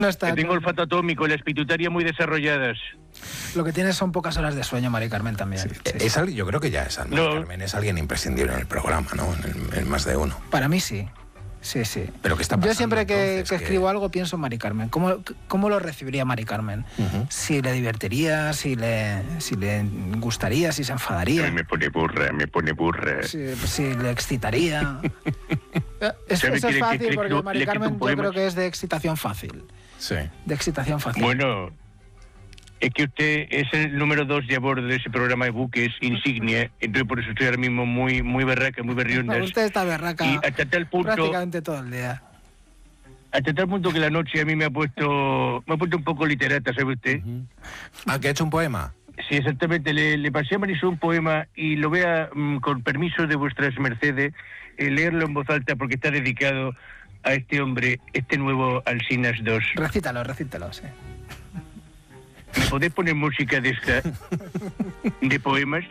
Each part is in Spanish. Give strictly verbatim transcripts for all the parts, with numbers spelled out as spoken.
No está, que tengo no. olfato atómico y las pituitarias muy desarrolladas. Lo que tienes son pocas horas de sueño, Mari Carmen, también. Sí. Sí, Es sí. alguien, yo creo que ya es Mari No. Carmen, es alguien imprescindible en el programa, ¿no? En, el, en más de uno. Para mí sí. Sí, sí. Pero ¿qué está Yo pasando, siempre que, entonces? que ¿Qué- escribo algo pienso en Mari Carmen. ¿Cómo, cómo lo recibiría Mari Carmen? Ujú. Si le divertiría, si le, si le gustaría, si se enfadaría, Ay, me pone burra, me pone burra. si, si le excitaría. Es, ¿Sabe eso que es le- fácil que- porque le- Mari le quito Carmen un yo poema? creo que es de excitación fácil. Sí. De excitación fácil. Bueno, es que usted es el número dos de a bordo de ese programa de buques insignia, entonces por eso estoy ahora mismo muy muy berraca, muy berrionda. No, usted está berraca Y hasta tal punto, prácticamente todo el día. hasta tal punto que la noche a mí me ha puesto, me ha puesto un poco literata, ¿sabe usted? Ujú. Ah, que ha hecho un poema. Sí, exactamente. Le, le pasé a Marisol un poema y lo voy a, mm, con permiso de vuestras mercedes, eh, leerlo en voz alta porque está dedicado a este hombre, este nuevo Alsinas dos. Recítalo, recítalo, sí. ¿Me podés poner música de esta, de poemas?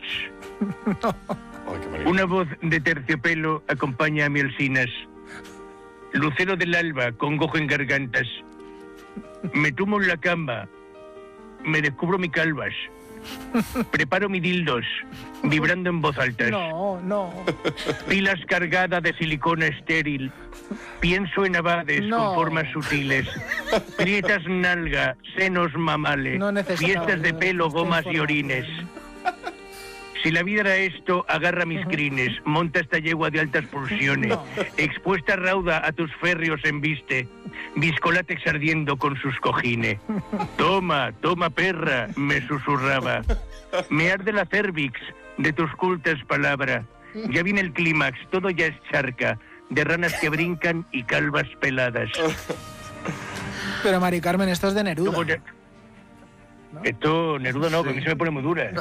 Una voz de terciopelo acompaña a mi Alsinas. Lucero del alba, con gojo en gargantas. Me tumbo en la cama, me descubro mi calvas. Preparo mi dildos, vibrando en voz alta. No, no. Pilas cargadas de silicona estéril. Pienso en abades No. con formas sutiles. Prietas nalga, senos mamales. No necesitaba Fiestas de yo pelo, esta gomas y información. orines. Si la vida era esto, agarra mis crines, monta esta yegua de altas pulsiones, No. expuesta rauda a tus férreos embiste, viscolátex ardiendo con sus cojines. Toma, toma perra, me susurraba. Me arde la cervix de tus cultas palabras. Ya viene el clímax, todo ya es charca, de ranas que brincan y calvas peladas. Pero Mari Carmen, esto es de Neruda. ¿Cómo ya- Esto, Neruda no, que a mí se me pone muy dura.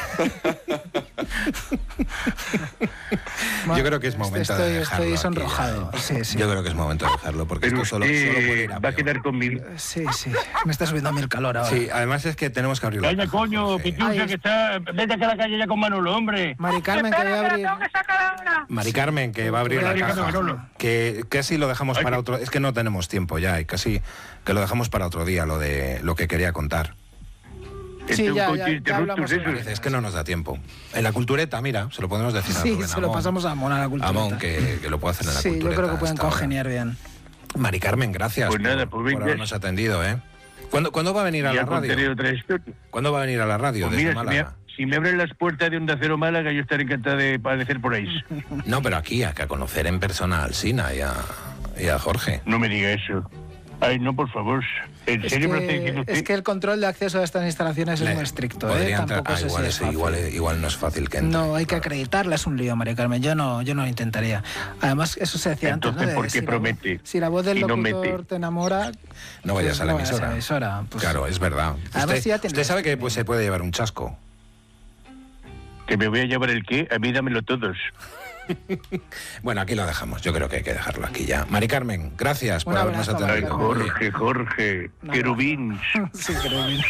Ma- Yo creo que es momento estoy, de dejarlo Estoy aquí sonrojado. ya, ¿eh? Sí, sí. Yo creo que es momento de dejarlo, porque Pero esto solo, solo puede usted ir a va a peor. quedar conmigo. Sí, sí. Me está subiendo a mí el calor ahora. Sí, además es que tenemos que abrir la Calla, caja, coño, Jorge. Ay, Pitucha, es- que está... Vete acá a la calle ya con Manolo, hombre. Mari Carmen, que voy a abrir. Mari Carmen, que va a abrir Voy a la abrir caja. Manolo. Que casi lo dejamos Ay, para que- otro... Es que no tenemos tiempo ya, y casi que lo dejamos para otro día, lo de lo que quería contar. Sí, Este es un ya, coche ya, ya interruptus hablamos de otra esos. vez. Es que no nos da tiempo. En la cultureta, mira, se lo podemos decir a Sí, Rubén se lo Amón. pasamos a Amón, a la cultura. Amón, que, que lo puede hacer en la Sí, yo cultureta. creo que pueden hasta ahora. congeniar bien. Mari Carmen, gracias Pues nada, por, pues por venga. habernos atendido, ¿eh? ¿Cuándo, ¿Cuándo va a venir a Ya la radio? contaré otra historia. ¿Cuándo va a venir a la radio Pues desde mira, si me, Málaga? si me abren las puertas de Onda Cero Málaga, yo estaré encantado de aparecer por ahí. No, pero aquí, a que a conocer en persona a Alsina y a, y a Jorge. No me diga eso. Ay, no, por favor. ¿En Es serio me lo está que, diciendo usted? es que el control de acceso a estas instalaciones es Le- muy estricto, ¿eh? podría entrar- Tampoco ah, sé igual, si es, es fácil. igual, igual no es fácil que entre. No, hay que Claro. acreditarla, es un lío, María Carmen. Yo no, yo no lo intentaría. Además, eso se decía antes, Entonces, ¿no? De ¿por qué si la- promete si la voz del y no locutor mete? te enamora, No vayas pues a la no vayas emisora. a la emisora, pues- Claro, es verdad. Además, Usted, ya tendrás usted sabe que que- pues, se puede llevar un chasco. ¿Que me voy a llevar el qué? A mí dámelo todos. Bueno, aquí lo dejamos. Yo creo que hay que dejarlo aquí ya. Mari Carmen, gracias por Un habernos abrazo, Ay, atendido. Mari Jorge, Jorge, No, querubín. Sí, creo que-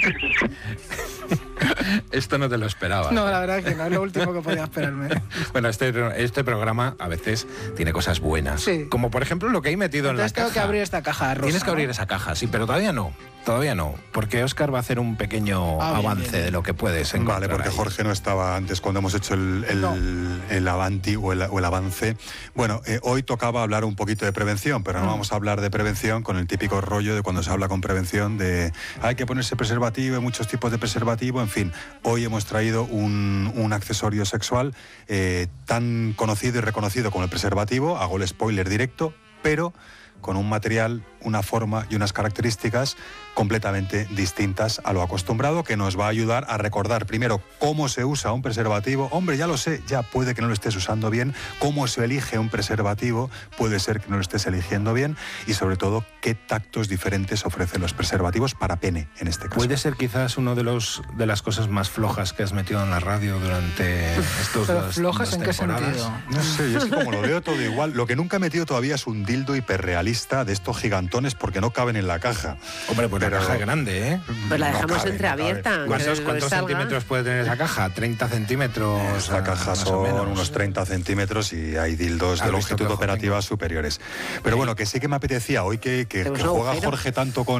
Esto no te lo esperaba. No, la verdad que no, es lo último que podía esperarme. Bueno, este, este programa a veces tiene cosas buenas. Sí. Como por ejemplo lo que hay metido Entonces en la tengo caja. que abrir esta caja rosa. Tienes que abrir ¿no? esa caja, sí, pero todavía no. Todavía no. Porque Óscar va a hacer un pequeño Ah, bien, avance bien, bien. de lo que puedes encontrar. Vale, porque ahí. Jorge no estaba antes cuando hemos hecho el, el, No. el avanti o el, o el avance. Bueno, eh, hoy tocaba hablar un poquito de prevención, pero no Mm. vamos a hablar de prevención con el típico rollo de cuando se habla con prevención de hay que ponerse preservativo, hay muchos tipos de preservativo, en fin. Hoy hemos traído un, un accesorio sexual eh, tan conocido y reconocido como el preservativo, hago el spoiler directo, pero con un material, una forma y unas características completamente distintas a lo acostumbrado, que nos va a ayudar a recordar primero cómo se usa un preservativo. Hombre, ya lo sé, ya puede que no lo estés usando bien. Cómo se elige un preservativo, puede ser que no lo estés eligiendo bien. Y sobre todo, qué tactos diferentes ofrecen los preservativos para pene, en este caso. Puede ser quizás uno de los de las cosas más flojas que has metido en la radio durante estos Pero dos, flojas, dos ¿en qué temporadas. sentido? No sé, yo es que como lo veo todo igual, lo que nunca he metido todavía es un dildo hiperrealista de esto gigantesco montones porque no caben en la caja. Hombre, pues Pero- la caja es grande, ¿eh? Pues la No dejamos cabe, no entreabierta. cabe. que ¿Cuántos, lo cuántos salga. centímetros puede tener esa caja? ¿treinta centímetros? Esta ah, caja más o son menos. unos treinta centímetros y hay dildos Ah, de lo he visto longitud que ojo operativa tengo. superiores. Pero bueno, que sí que me apetecía hoy que, que, Tenemos que un juega agujero. Jorge tanto con